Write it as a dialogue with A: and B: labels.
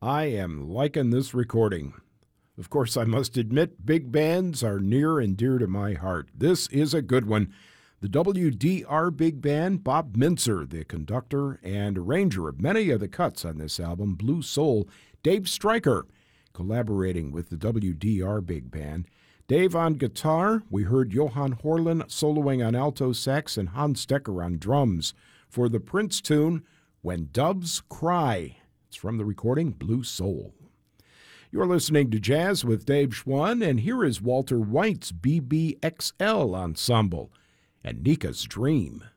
A: I am liking this recording. Of course, I must admit, big bands are near and dear to my heart. This is a good one. The WDR Big Band, Bob Mintzer, the conductor and arranger of many of the cuts on this album, Blue Soul, Dave Stryker, collaborating with the WDR Big Band. Dave on guitar, we heard Johan Horlin soloing on alto sax and Hans Stecker on drums for the Prince tune, When Doves Cry. It's from the recording Blue Soul. You're listening to Jazz with Dave Schwann, and here is Walter White's BBXL Ensemble and Nika's Dream.